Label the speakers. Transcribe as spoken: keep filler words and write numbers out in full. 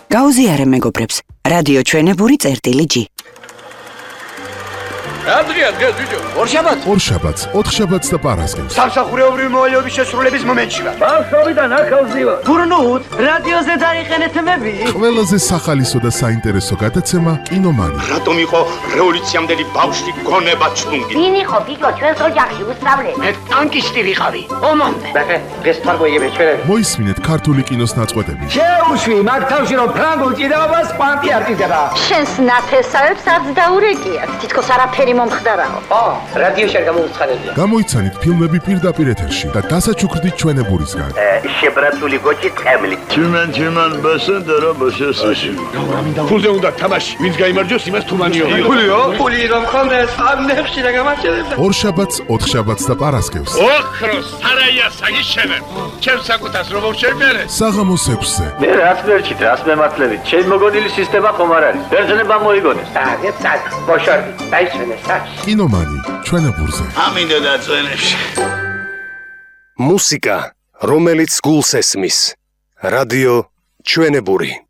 Speaker 1: გაუზიარე მეგობრებს. რადიო ჩვენებური წერტილი G.
Speaker 2: Andrea, დღეს ბიჭო. ორ შაბათს.
Speaker 3: ორ შაბათს, ოთხ შაბათს და პარასკევს.
Speaker 2: სამსახურეობრივი მოვალეობის შესრულების მომენტში ვარ.
Speaker 4: ბავშვობიდან ახალზე ვარ.
Speaker 5: გურნუთ, რადიოზე დაიყენეთ მები.
Speaker 3: ყველაზე სახალისო და საინტერესო გადაცემა კინომანი.
Speaker 2: რატომ იყო რევოლუციამდელი ბავშვი გონება ჩლუნგი?
Speaker 6: ვინ იყო გიგო ჩვენს ოჯახში უსწავლე?
Speaker 2: მე ტანკისტი ვიყავი.
Speaker 5: ომამდე.
Speaker 4: ბახე, დღეს თარგოიები ჩვენები.
Speaker 3: მოისმინეთ ქართული კინოს ნაწყვეტები.
Speaker 4: შეუშვი, მაგ თავში რომ ფრანგულ ჭიდაობას კვანტი არ ტიზდება.
Speaker 6: შენს ნათესავებს არც დაურეკიათ. თითქოს არაფერი მომხდარაო.
Speaker 4: ო, რადიოში არ გამოუცხადებია.
Speaker 3: გამოიცანით ფილმები პირდაპირ ეთერში და დასაჩუქრდით ჩვენებურისგან.
Speaker 4: შებრაცული გოჭი ტყემლი.
Speaker 7: Tümen tümen basın dara basıyorsun.
Speaker 2: ფულზე უნდა თამაში. ვინც გაიმარჯვოს, იმას თუმანიო. ფულიო?
Speaker 4: ფული რომ ხონდეს, ამ ნებში რა გამარჯვებდა.
Speaker 3: ორ შაბათს, ოთხ შაბათს და პარასკევს.
Speaker 2: ოქროს სარაია საგიშენებ. ჩემს საკუთას რომ მოვშერბერე.
Speaker 3: საღამოს ექვსზე.
Speaker 7: Ne rast verçit, rast mematlevi. Çen mogonili sistema xom ar არის. ბერძნება მოიგონეს.
Speaker 4: აგე წად, ბოშორდი, დაიჩვენე საჩ.
Speaker 3: კინომანი ჩვენებურზე.
Speaker 2: ამინდა დაწვენებში.
Speaker 8: მუსიკა, რომელიც გულს ესმის. რადიო ჩვენებური.